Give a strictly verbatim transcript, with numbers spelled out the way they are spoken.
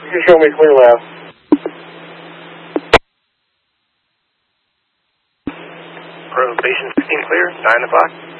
You show me clear left. Probation sixteen clear, nine o'clock.